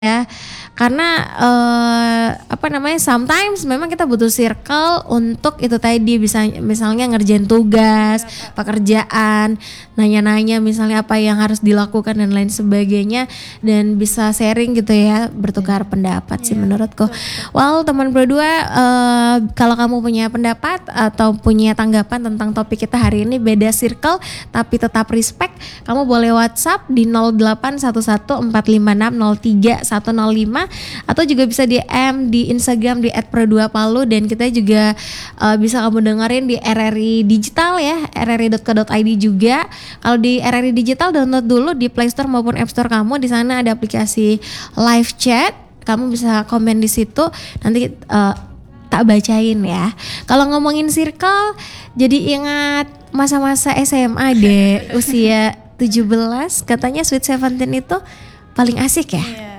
ya. Karena sometimes memang kita butuh circle untuk itu tadi, bisa misalnya ngerjain tugas, pekerjaan, nanya-nanya misalnya apa yang harus dilakukan dan lain sebagainya, dan bisa sharing gitu ya, bertukar pendapat sih menurutku. Well, teman berdua, kalau kamu punya pendapat atau punya tanggapan tentang topik kita hari ini, beda circle tapi tetap respect, kamu boleh WhatsApp di 081145603105 atau juga bisa DM di Instagram di @pro2palu, dan kita juga bisa kamu dengerin di RRI Digital ya, rri.co.id juga. Kalau di RRI Digital, download dulu di Play Store maupun App Store kamu. Di sana ada aplikasi live chat, kamu bisa komen di situ, nanti tak bacain ya. Kalau ngomongin circle, jadi ingat masa-masa SMA deh, usia 17, katanya Sweet 17 itu paling asik ya.